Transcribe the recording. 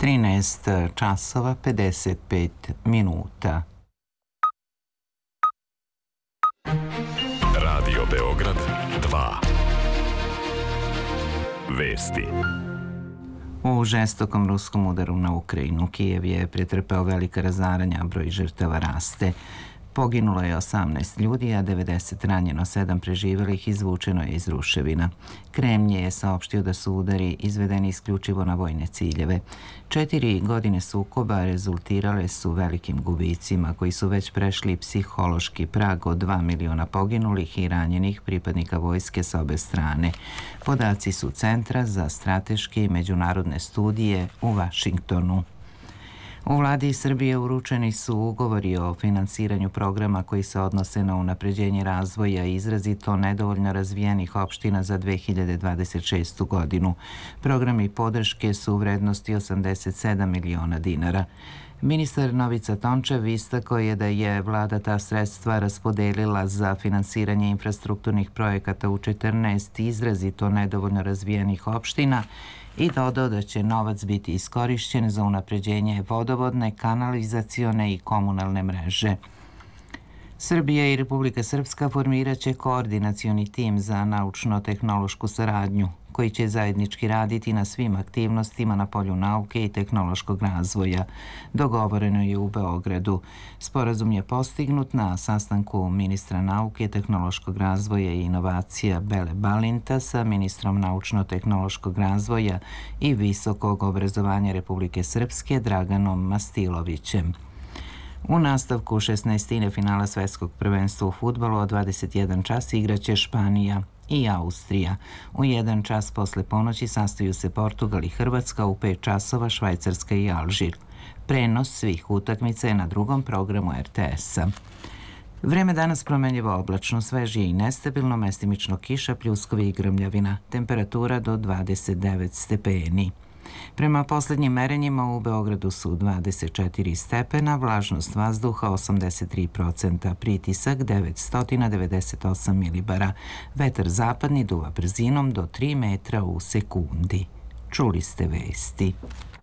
13 časova 55 minuta. Radio Beograd 2. Vesti. U žestokom ruskom udaru na Ukrajinu, Kijev je pretrpeo velika razaranja, a broj žrtava raste. Poginulo je 18 ljudi, a 90 ranjeno, 7 preživelih izvučeno je iz ruševina. Kremlj je saopštio da su udari izvedeni isključivo na vojne ciljeve. 4 godine sukoba rezultirale su velikim gubicima koji su već prešli psihološki prag od 2 miliona poginulih i ranjenih pripadnika vojske sa obe strane. Podaci su Centra za strateške i međunarodne studije u Vašingtonu. U vladi Srbije uručeni su ugovori o finansiranju programa koji se odnose na unapređenje razvoja izrazito nedovoljno razvijenih opština za 2026. godinu. Programi podrške su u vrednosti 87 miliona dinara. Ministar Novica Tončev istakao je da je vlada ta sredstva raspodelila za finansiranje infrastrukturnih projekata u 14 izrazito nedovoljno razvijenih opština i dodao da će novac biti iskorišćen za unapređenje vodovodne, kanalizacione i komunalne mreže. Srbija i Republika Srpska formirat će koordinacioni tim za naučno-tehnološku saradnju, koji će zajednički raditi na svim aktivnostima na polju nauke i tehnološkog razvoja. Dogovoreno je u Beogradu. Sporazum je postignut na sastanku ministra nauke, tehnološkog razvoja i inovacija Bele Balinta sa ministrom naučno-tehnološkog razvoja i visokog obrazovanja Republike Srpske Draganom Mastilovićem. U nastavku 16. finala svetskog prvenstva u fudbalu od 21 čas igraće Španija i Austrija. U 1 čas posle ponoći sastaju se Portugal i Hrvatska, u 5 časova Švajcarska i Alžir. Prenos svih utakmica je na drugom programu RTS-a. Vreme danas promenljivo oblačno, svežije i nestabilno, mestimično kiša, pljuskovi i grmljavina. Temperatura do 29 stepeni. Prema poslednjim merenjima u Beogradu su 24 stepena, vlažnost vazduha 83%, pritisak 998 milibara, vetar zapadni duva brzinom do 3 metra u sekundi. Čuli ste vesti.